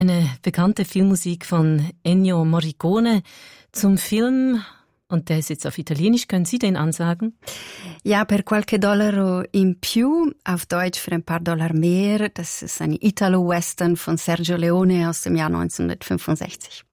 Eine bekannte Filmmusik von Ennio Morricone zum Film, und der ist jetzt auf Italienisch. Können Sie den ansagen? Ja, per qualche dollaro in più, auf Deutsch für ein paar Dollar mehr. Das ist ein Italo-Western von Sergio Leone aus dem Jahr 1965.